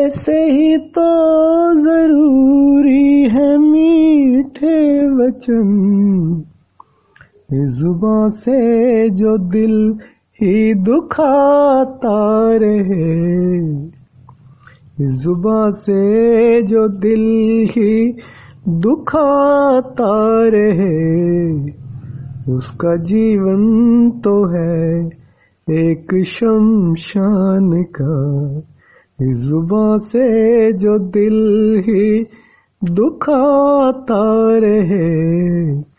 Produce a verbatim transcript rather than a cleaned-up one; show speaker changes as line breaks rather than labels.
ऐसे ही तो जरूरी है मीठे वचन, इस जुबां से जो दिल ही दुखाता रहे, इस जुबां से जो दिल ही दुखाता रहे, उसका जीवन तो है एक शमशान का। इस जुबां से जो दिल ही दुखाता रहे,